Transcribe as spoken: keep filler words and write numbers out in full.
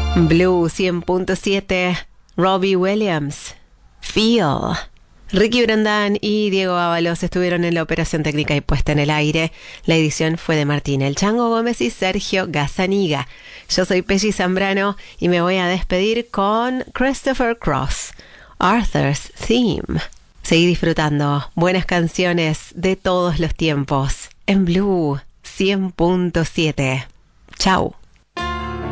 Blue cien punto siete, Robbie Williams, Feel. Ricky Brandán y Diego Ábalos estuvieron en la operación técnica y puesta en el aire. La edición fue de Martín El Chango Gómez y Sergio Gazzaniga. Yo soy Pelli Zambrano y me voy a despedir con Christopher Cross, Arthur's Theme. Seguí disfrutando buenas canciones de todos los tiempos en Blue cien punto siete. Chau.